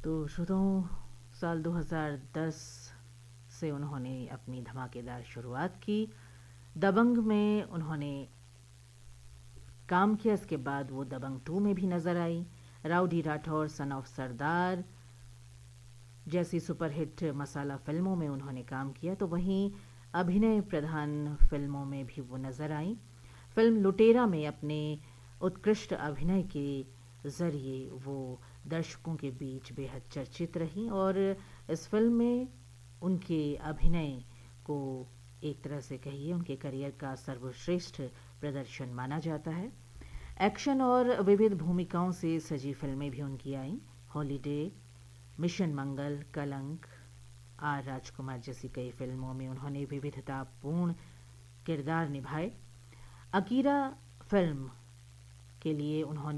तो श्रोताओं, साल 2010 से उन्होंने अपनी धमाकेदार शुरुआत की। दबंग में उन्होंने काम किया। इसके बाद वो दबंग 2 में भी नज़र आई। राउडी राठौर, सन ऑफ सरदार जैसी सुपरहिट मसाला फिल्मों में उन्होंने काम किया। तो वहीं अभिनय प्रधान फिल्मों में भी वो नज़र आई। फिल्म लुटेरा में अपने उत्कृष्ट अभिनय के ज़रिए वो दर्शकों के बीच बेहद चर्चित रहीं और इस फिल्म में उनके अभिनय को एक तरह से कहिए उनके करियर का सर्वश्रेष्ठ प्रदर्शन माना जाता है। एक्शन और विविध भूमिकाओं से सजी फिल्में भी उनकी आईं। हॉलीडे, मिशन मंगल, कलंक, आर राजकुमार जैसी कई फिल्मों में उन्होंने विविधतापूर्ण किरदार निभाए। अकीरा फिल्म के लिए उन्होंने